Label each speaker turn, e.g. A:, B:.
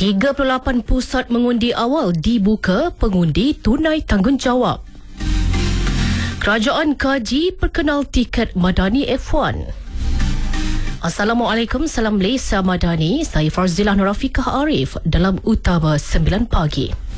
A: 38 pusat mengundi awal dibuka, pengundi tunai tanggungjawab. Kerajaan kaji perkenal tiket Madani F1. Assalamualaikum, salam Malaysia Madani. Saya Farzilah Nurafikah Arif dalam Utama 9 Pagi.